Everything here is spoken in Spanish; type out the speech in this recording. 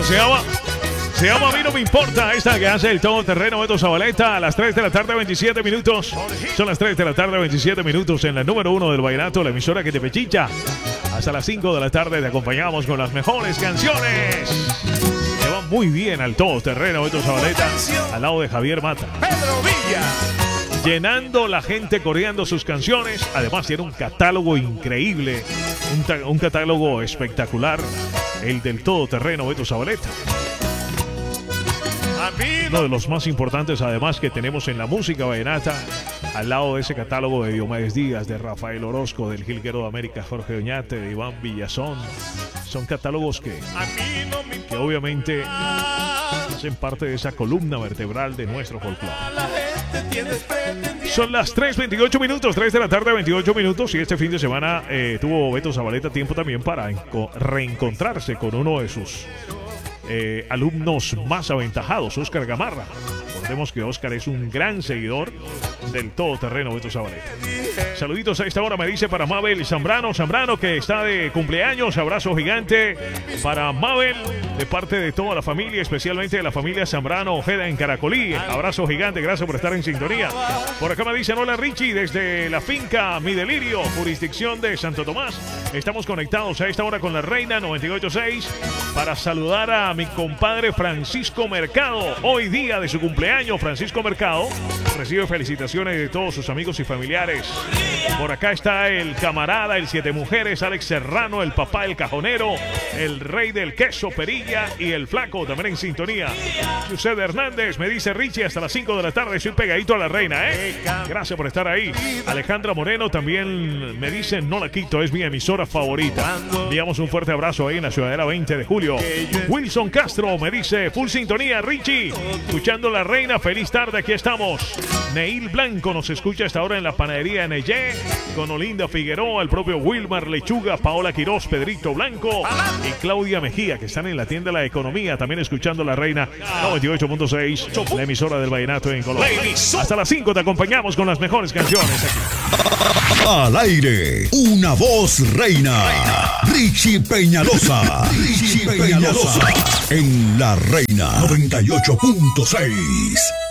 Se llama A mí no me importa, esta que hace el todoterreno Beto Zabaleta a las 3 de la tarde, 27 minutos. Son las 3 de la tarde, 27 minutos en la número 1 del vallenato, la emisora que te pechicha. Hasta las 5 de la tarde te acompañamos con las mejores canciones. Te va muy bien al todoterreno Beto Zabaleta, al lado de Javier Mata. Pedro Villa. Llenando la gente, coreando sus canciones. Además tiene un catálogo increíble, un catálogo espectacular, el del todoterreno Beto Zabaleta. Uno de los más importantes además que tenemos en la música vallenata, al lado de ese catálogo de Diomedes Díaz, de Rafael Orozco, del Jilguero de América Jorge Oñate, de Iván Villazón. Son catálogos que obviamente hacen parte de esa columna vertebral de nuestro folclore. Son las 3:28 minutos, 3 de la tarde, 28 minutos, y este fin de semana tuvo Beto Zabaleta tiempo también para reencontrarse con uno de sus alumnos más aventajados, Oscar Gamarra. Recordemos que Oscar es un gran seguidor del todoterreno Beto Zabaleta. Saluditos a esta hora, me dice para Mabel Zambrano, que está de cumpleaños. Abrazo gigante para Mabel, de parte de toda la familia, especialmente de la familia Zambrano Ojeda en Caracolí. Abrazo gigante, gracias por estar en sintonía. Por acá me dicen hola Richie, desde la finca Mi Delirio, jurisdicción de Santo Tomás. Estamos conectados a esta hora con la Reina 98.6 para saludar a mi compadre Francisco Mercado. Hoy día de su cumpleaños, Francisco Mercado recibe felicitaciones de todos sus amigos y familiares. Por acá está el camarada, el Siete Mujeres, Alex Serrano, el papá, el cajonero, el rey del queso, Perilla, y el flaco también en sintonía. José Hernández me dice Richie, hasta las 5 de la tarde soy pegadito a la Reina, Gracias por estar ahí. Alejandra Moreno también me dice no la quito, es mi emisora favorita. Enviamos un fuerte abrazo ahí en la Ciudadela 20 de julio. Wilson Castro me dice full sintonía Richie, escuchando la Reina, feliz tarde, aquí estamos. Neil Blanco nos escucha a esta hora en la panadería Neyé, con Olinda Figueroa, el propio Wilmar Lechuga, Paola Quirós, Pedrito Blanco y Claudia Mejía, que están en la tienda La Economía, también escuchando la Reina 98.6, la emisora del vallenato en Colombia. Hasta las 5 te acompañamos con las mejores canciones aquí. Al aire, una voz reina. Richie Peñalosa. Richie Peñalosa. En la Reina 98.6.